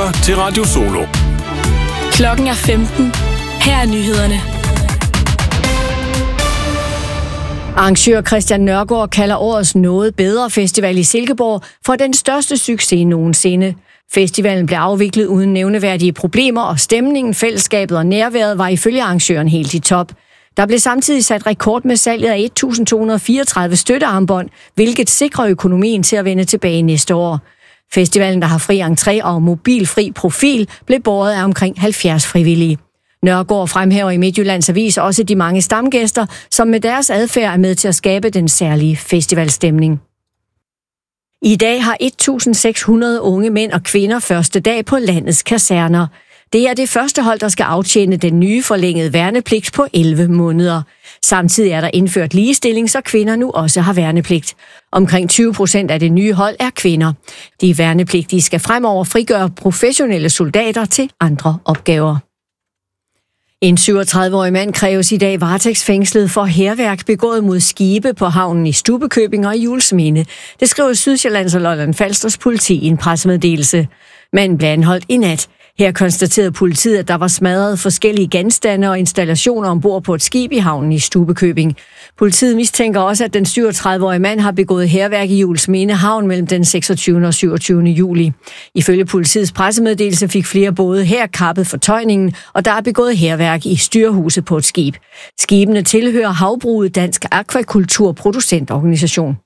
lytter til Radio Solo. Klokken er 15. Her er nyhederne. Arrangør Christian Nørgaard kalder årets Noget Bedre Festival i Silkeborg for den største succes nogensinde. Festivalen blev afviklet uden nævneværdige problemer, og stemningen, fællesskabet og nærværet var ifølge arrangøren helt i top. Der blev samtidig sat rekord med salget af 1.234 støttearmbånd, hvilket sikrer økonomien til at vende tilbage næste år. Festivalen, der har fri entré og mobilfri profil, blev båret af omkring 70 frivillige. Nørgaard fremhæver i Midtjyllands Avis også de mange stamgæster, som med deres adfærd er med til at skabe den særlige festivalstemning. I dag har 1.600 unge mænd og kvinder første dag på landets kaserner. Det er det første hold, der skal aftjene den nye forlængede værnepligt på 11 måneder. Samtidig er der indført ligestilling, så kvinder nu også har værnepligt. Omkring 20% af det nye hold er kvinder. De værnepligtige skal fremover frigøre professionelle soldater til andre opgaver. En 37-årig mand kræves i dag varetægtsfængslet for hærværk begået mod skibe på havnen i Stubbekøbing og i Juelsminde. Det skriver Sydsjællands og Lolland-Falsters politi i en pressemeddelelse. Manden blev anholdt i nat. Her konstaterede politiet, at der var smadret forskellige genstande og installationer ombord på et skib i havnen i Stubbekøbing. Politiet mistænker også, at den 37-årige mand har begået hærværk i Juelsminde havn mellem den 26. og 27. juli. Ifølge politiets pressemeddelelse fik flere både her kappet fortøjningen, og der er begået hærværk i styrhuset på et skib. Skibene tilhører Havbruget Dansk Akvakulturproducentorganisation.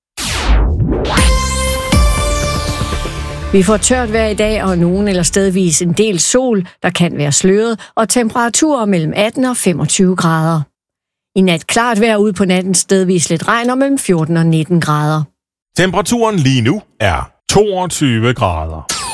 Vi får tørt vejr i dag, og nogen eller stedvis en del sol, der kan være sløret, og temperaturer mellem 18 og 25 grader. I nat klart vejr ude på natten, stedvis lidt regn og mellem 14 og 19 grader. Temperaturen lige nu er 22 grader.